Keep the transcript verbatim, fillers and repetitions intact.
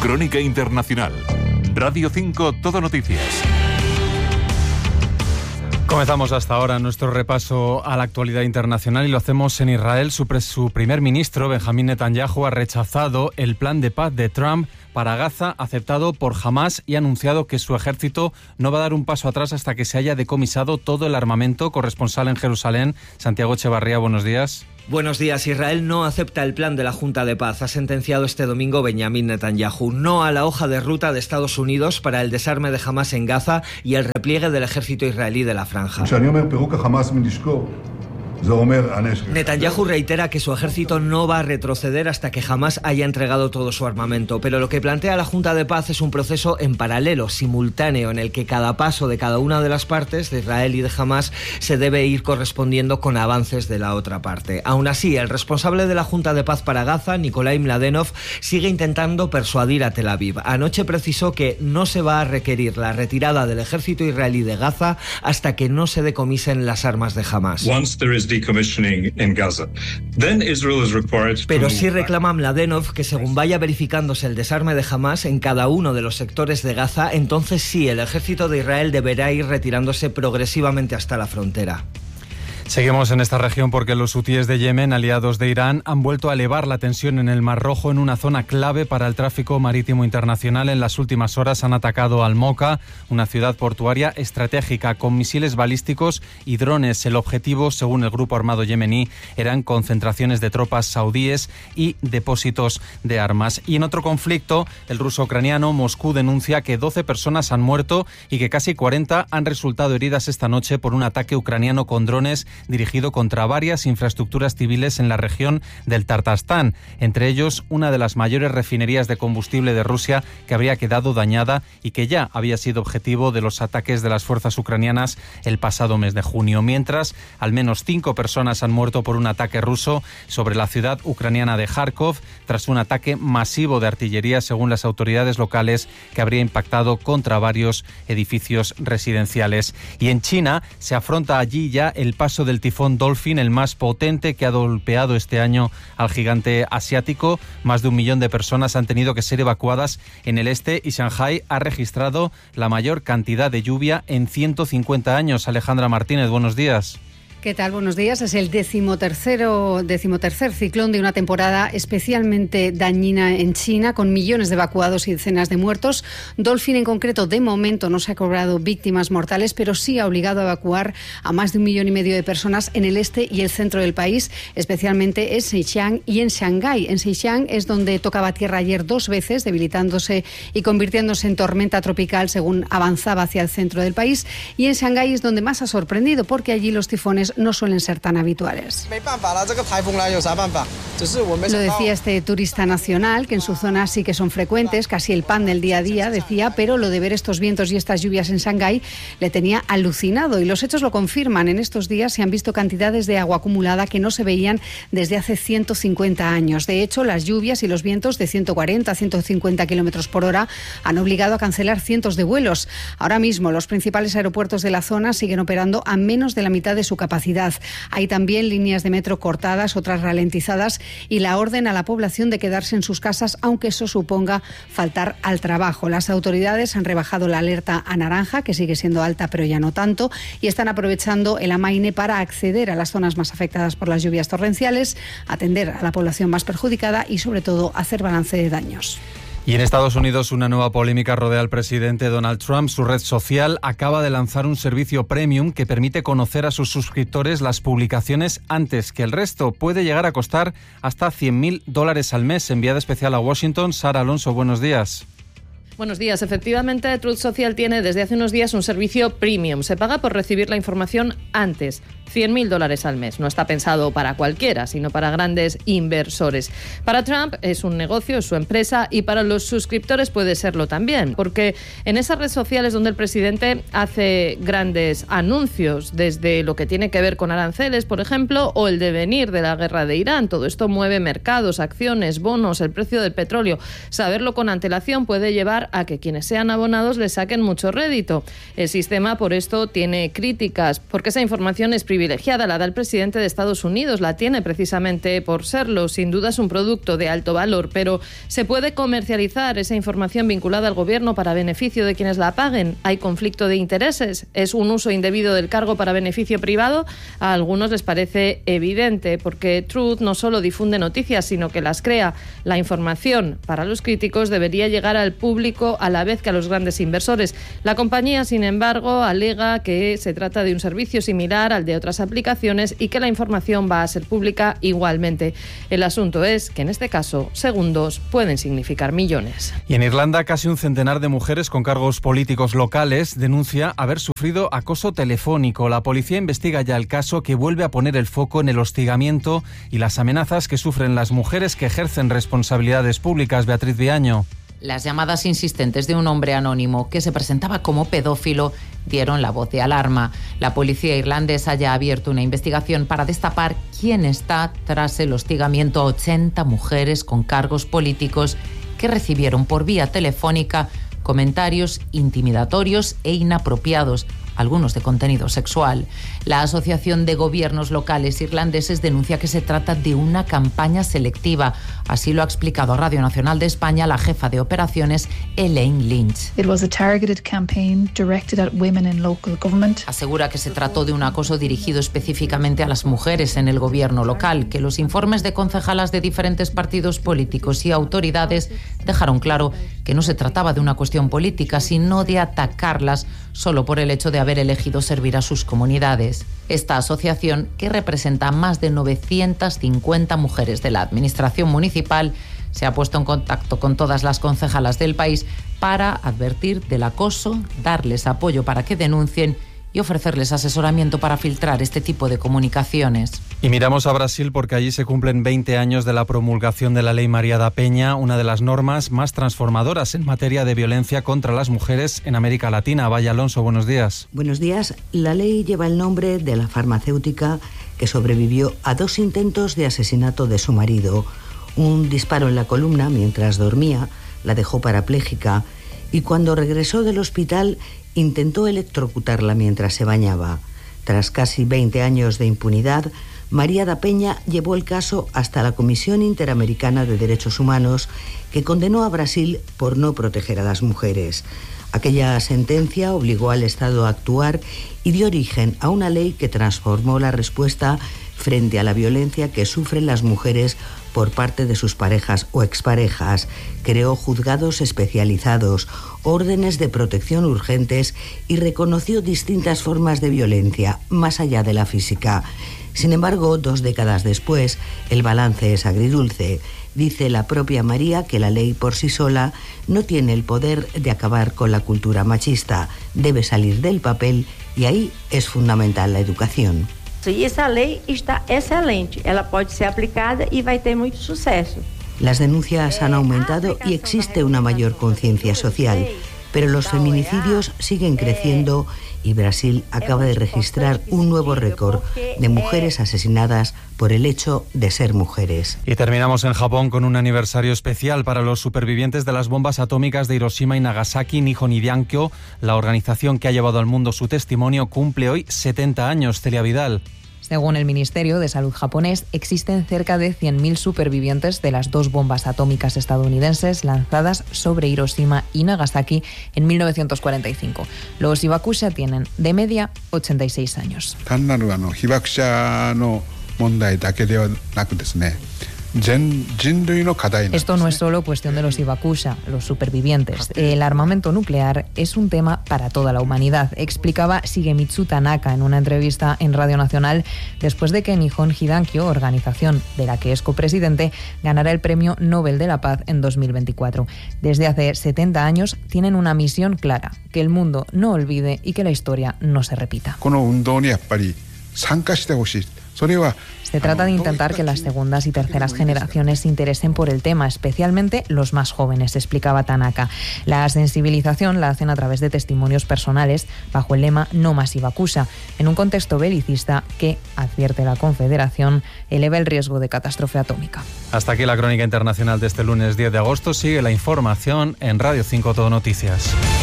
Crónica Internacional. Radio cinco, Todo Noticias. Comenzamos hasta ahora nuestro repaso a la actualidad internacional y lo hacemos en Israel. Su, pre- su primer ministro, Benjamín Netanyahu, ha rechazado el plan de paz de Trump para Gaza, aceptado por Hamás, y ha anunciado que su ejército no va a dar un paso atrás hasta que se haya decomisado todo el armamento. Corresponsal en Jerusalén, Santiago Echevarría, buenos días. Buenos días. Israel no acepta el plan de la Junta de Paz. Ha sentenciado este domingo Benjamín Netanyahu. No a la hoja de ruta de Estados Unidos para el desarme de Hamás en Gaza y el repliegue del ejército israelí de la franja. Netanyahu reitera que su ejército no va a retroceder hasta que Hamás haya entregado todo su armamento, pero lo que plantea la Junta de Paz es un proceso en paralelo, simultáneo, en el que cada paso de cada una de las partes, de Israel y de Hamás, se debe ir correspondiendo con avances de la otra parte. Aún así, el responsable de la Junta de Paz para Gaza, Nikolai Mladenov, sigue intentando persuadir a Tel Aviv. Anoche precisó que no se va a requerir la retirada del ejército israelí de Gaza hasta que no se decomisen las armas de Hamás. Pero sí reclama Mladenov que según vaya verificándose el desarme de Hamás en cada uno de los sectores de Gaza, entonces sí, el ejército de Israel deberá ir retirándose progresivamente hasta la frontera. Seguimos en esta región porque los hutíes de Yemen, aliados de Irán, han vuelto a elevar la tensión en el Mar Rojo, en una zona clave para el tráfico marítimo internacional. En las últimas horas han atacado Al-Moka, una ciudad portuaria estratégica, con misiles balísticos y drones. El objetivo, según el grupo armado yemení, eran concentraciones de tropas saudíes y depósitos de armas. Y en otro conflicto, el ruso-ucraniano, Moscú denuncia que doce personas han muerto y que casi cuarenta han resultado heridas esta noche por un ataque ucraniano con drones dirigido contra varias infraestructuras civiles en la región del Tartastán, entre ellos una de las mayores refinerías de combustible de Rusia, que habría quedado dañada y que ya había sido objetivo de los ataques de las fuerzas ucranianas el pasado mes de junio. Mientras, al menos cinco personas han muerto por un ataque ruso sobre la ciudad ucraniana de Kharkov, tras un ataque masivo de artillería, según las autoridades locales, que habría impactado contra varios edificios residenciales. Y en China se afronta allí ya el paso del tifón Dolphin, el más potente que ha golpeado este año al gigante asiático. Más de un millón de personas han tenido que ser evacuadas en el este y Shanghái ha registrado la mayor cantidad de lluvia en ciento cincuenta años. Alejandra Martínez, buenos días. ¿Qué tal? Buenos días. Es el decimotercero, decimotercer ciclón de una temporada especialmente dañina en China, con millones de evacuados y decenas de muertos. Dolphin, en concreto, de momento no se ha cobrado víctimas mortales, pero sí ha obligado a evacuar a más de un millón y medio de personas en el este y el centro del país, especialmente en Zhejiang y en Shanghái. En Zhejiang es donde tocaba tierra ayer dos veces, debilitándose y convirtiéndose en tormenta tropical según avanzaba hacia el centro del país. Y en Shanghái es donde más ha sorprendido, porque allí los tifones no suelen ser tan habituales. Lo decía este turista nacional, que en su zona sí que son frecuentes, casi el pan del día a día, decía, pero lo de ver estos vientos y estas lluvias en Shanghái le tenía alucinado, y los hechos lo confirman. En estos días se han visto cantidades de agua acumulada que no se veían desde hace ciento cincuenta años. De hecho, las lluvias y los vientos de ciento cuarenta a ciento cincuenta kilómetros por hora han obligado a cancelar cientos de vuelos. Ahora mismo los principales aeropuertos de la zona siguen operando a menos de la mitad de su capacidad. Hay también líneas de metro cortadas, otras ralentizadas, y la orden a la población de quedarse en sus casas, aunque eso suponga faltar al trabajo. Las autoridades han rebajado la alerta a naranja, que sigue siendo alta pero ya no tanto, y están aprovechando el amaine para acceder a las zonas más afectadas por las lluvias torrenciales, atender a la población más perjudicada y, sobre todo, hacer balance de daños. Y en Estados Unidos una nueva polémica rodea al presidente Donald Trump. Su red social acaba de lanzar un servicio premium que permite conocer a sus suscriptores las publicaciones antes que el resto. Puede llegar a costar hasta cien mil dólares al mes. Enviada especial a Washington, Sara Alonso, buenos días. Buenos días. Efectivamente, Truth Social tiene desde hace unos días un servicio premium. Se paga por recibir la información antes. cien mil dólares al mes. No está pensado para cualquiera, sino para grandes inversores. Para Trump es un negocio, es su empresa, y para los suscriptores puede serlo también, porque en esa red social es donde el presidente hace grandes anuncios, desde lo que tiene que ver con aranceles, por ejemplo, o el devenir de la guerra de Irán. Todo esto mueve mercados, acciones, bonos, el precio del petróleo. Saberlo con antelación puede llevar llevar a que quienes sean abonados le saquen mucho rédito. El sistema, por esto, tiene críticas, porque esa información es privilegiada, la da el presidente de Estados Unidos, la tiene precisamente por serlo. Sin duda es un producto de alto valor, pero ¿se puede comercializar esa información vinculada al gobierno para beneficio de quienes la paguen? ¿Hay conflicto de intereses? ¿Es un uso indebido del cargo para beneficio privado? A algunos les parece evidente, porque Truth no solo difunde noticias, sino que las crea. La información, para los críticos, debería llegar al público a la vez que a los grandes inversores. La compañía, sin embargo, alega que se trata de un servicio similar al de otras aplicaciones y que la información va a ser pública igualmente. El asunto es que en este caso, segundos pueden significar millones. Y en Irlanda, casi un centenar de mujeres con cargos políticos locales denuncia haber sufrido acoso telefónico. La policía investiga ya el caso, que vuelve a poner el foco en el hostigamiento y las amenazas que sufren las mujeres que ejercen responsabilidades públicas. Beatriz Viaño. Las llamadas insistentes de un hombre anónimo que se presentaba como pedófilo dieron la voz de alarma. La policía irlandesa ya ha abierto una investigación para destapar quién está tras el hostigamiento a ochenta mujeres con cargos políticos que recibieron por vía telefónica comentarios intimidatorios e inapropiados, algunos de contenido sexual. La Asociación de Gobiernos Locales Irlandeses denuncia que se trata de una campaña selectiva. Así lo ha explicado a Radio Nacional de España la jefa de operaciones, Elaine Lynch. It was a targeted campaign directed at women in local government. Asegura que se trató de un acoso dirigido específicamente a las mujeres en el gobierno local, que los informes de concejalas de diferentes partidos políticos y autoridades dejaron claro que no se trataba de una cuestión política, sino de atacarlas solo por el hecho de haber elegido servir a sus comunidades. Esta asociación, que representa a más de novecientas cincuenta mujeres de la administración municipal, se ha puesto en contacto con todas las concejalas del país para advertir del acoso, darles apoyo para que denuncien y ofrecerles asesoramiento para filtrar este tipo de comunicaciones. Y miramos a Brasil porque allí se cumplen veinte años de la promulgación de la Ley María da Penha, una de las normas más transformadoras en materia de violencia contra las mujeres en América Latina. Vaya Alonso, buenos días. Buenos días. La ley lleva el nombre de la farmacéutica que sobrevivió a dos intentos de asesinato de su marido. Un disparo en la columna mientras dormía la dejó parapléjica y cuando regresó del hospital intentó electrocutarla mientras se bañaba. Tras casi veinte años de impunidad, María da Penha llevó el caso hasta la Comisión Interamericana de Derechos Humanos, que condenó a Brasil por no proteger a las mujeres. Aquella sentencia obligó al Estado a actuar y dio origen a una ley que transformó la respuesta frente a la violencia que sufren las mujeres por parte de sus parejas o exparejas. Creó juzgados especializados, órdenes de protección urgentes y reconoció distintas formas de violencia, más allá de la física. Sin embargo, dos décadas después, el balance es agridulce. Dice la propia María que la ley por sí sola no tiene el poder de acabar con la cultura machista. Debe salir del papel y ahí es fundamental la educación. E essa lei está excelente, ela pode ser aplicada e vai ter muito sucesso. Las denuncias han aumentado y existe una mayor conciencia social, pero los feminicidios siguen creciendo y Brasil acaba de registrar un nuevo récord de mujeres asesinadas por el hecho de ser mujeres. Y terminamos en Japón con un aniversario especial para los supervivientes de las bombas atómicas de Hiroshima y Nagasaki. Nihon Hidankyo, la organización que ha llevado al mundo su testimonio, cumple hoy setenta años. Celia Vidal. Según el Ministerio de Salud japonés, existen cerca de cien mil supervivientes de las dos bombas atómicas estadounidenses lanzadas sobre Hiroshima y Nagasaki en mil novecientos cuarenta y cinco. Los hibakusha tienen, de media, ochenta y seis años. Esto no es solo cuestión de los hibakusha, los supervivientes. El armamento nuclear es un tema para toda la humanidad, explicaba Shigemitsu Tanaka en una entrevista en Radio Nacional después de que Nihon Hidankyo, organización de la que es copresidente, ganara el Premio Nobel de la Paz en dos mil veinticuatro. Desde hace setenta años tienen una misión clara, que el mundo no olvide y que la historia no se repita. Se trata de intentar que las segundas y terceras generaciones se interesen por el tema, especialmente los más jóvenes, explicaba Tanaka. La sensibilización la hacen a través de testimonios personales bajo el lema No más Hibakusha, en un contexto belicista que, advierte la Confederación, eleva el riesgo de catástrofe atómica. Hasta aquí la crónica internacional de este lunes diez de agosto. Sigue la información en Radio cinco Todo Noticias.